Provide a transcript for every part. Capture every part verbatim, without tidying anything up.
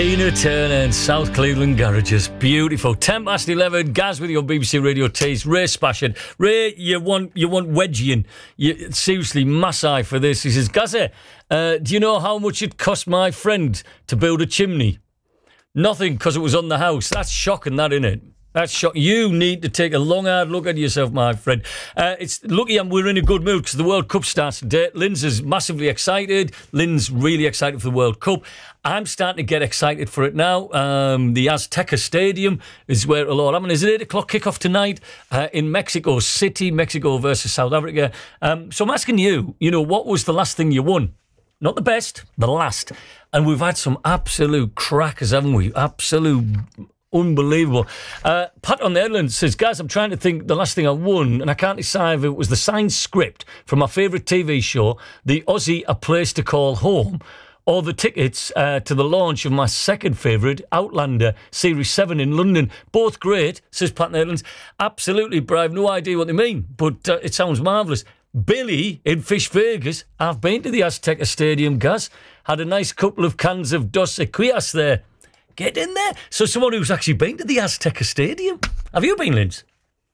Tina Turner and South Cleveland Garages. Beautiful. ten past eleven. Gaz with your B B C Radio Taste. Ray Spashard. Ray, you want you want wedging. You, seriously, massai for this. He says, Gazza, uh, do you know how much it cost my friend to build a chimney? Nothing, because it was on the house. That's shocking, that, isn't it? That's shocking. You need to take a long, hard look at yourself, my friend. Uh, it's lucky I'm, we're in a good mood because the World Cup starts today. Lynn's is massively excited. Lynn's really excited for the World Cup. I'm starting to get excited for it now. Um, the Azteca Stadium is where it'll all happen. Is it eight o'clock kickoff tonight uh, in Mexico City, Mexico versus South Africa? Um, so I'm asking you, you know, what was the last thing you won? Not the best, the last. And we've had some absolute crackers, haven't we? Absolute unbelievable. Uh, Pat on the Headland says, guys, I'm trying to think the last thing I won, and I can't decide if it was the signed script from my favourite T V show, The Aussie A Place to Call Home, or the tickets uh, to the launch of my second favourite, Outlander, Series seven in London. Both great, says Pat Netherlands. Absolutely, but I have no idea what they mean, but uh, it sounds marvellous. Billy in Fish Vegas. I've been to the Azteca Stadium, Gaz. Had a nice couple of cans of Dos Equillas there. Get in there. So someone who's actually been to the Azteca Stadium. Have you been, Linz?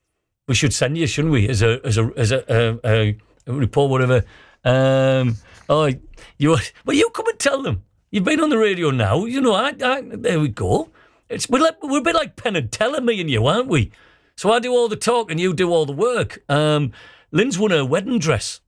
We should send you, shouldn't we, as a as a as a, a, a, a report, whatever. Um, oh, you well, you come and tell them. You've been on the radio now. You know, I, I there we go. It's we're, like, we're a bit like Penn and Teller, me and you, aren't we? So I do all the talk and you do all the work. Um, Lynn's won her wedding dress.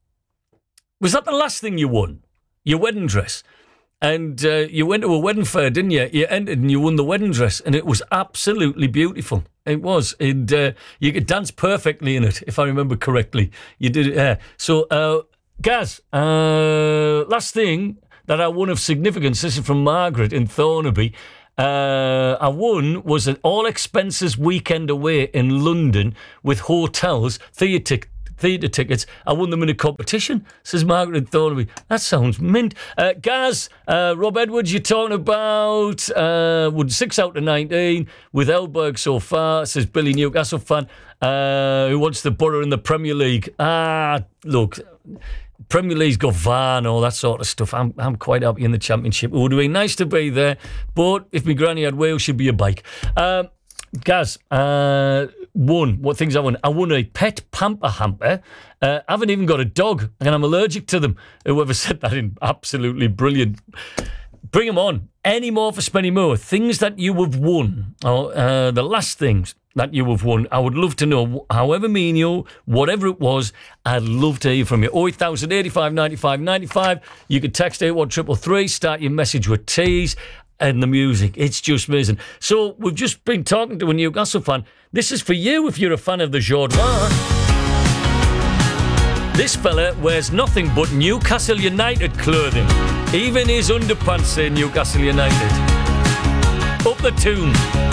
Was that the last thing you won? Your wedding dress? And uh, you went to a wedding fair, didn't you? You entered and you won the wedding dress, and it was absolutely beautiful. It was. And uh, you could dance perfectly in it, if I remember correctly. You did it. Uh, so, uh, Gaz, uh, last thing that I won of significance, this is from Margaret in Thornaby, uh, I won was an all-expenses weekend away in London with hotels, theatre theatre tickets. I won them in a competition, says Margaret Thornaby. That sounds mint. Uh, Gaz, uh, Rob Edwards, you're talking about uh, won six out of nineteen with Elberg so far, says Billy Newcastle fan, uh, who wants the Borough in the Premier League. Ah, look, Premier League's got V A R and all that sort of stuff. I'm I'm quite happy in the Championship. It would have been nice to be there, but if my granny had Wales, she'd be a bike. Um, Gaz, uh, won. What things I won? I won a pet pamper hamper. Uh, I haven't even got a dog, and I'm allergic to them. Whoever said that in absolutely brilliant. Bring them on. Any more for Spenny Moore? Things that you have won, or uh, the last things that you have won. I would love to know, however menial, whatever it was, I'd love to hear from you. oh eight thousand eighty-five ninety-five ninety-five. You could text eight one three three three, start your message with T's. And the music, it's just amazing. So we've just been talking to a Newcastle fan. This is for you if you're a fan of the Jourdain. This fella wears nothing but Newcastle United clothing. Even his underpants say Newcastle United. Up the tune.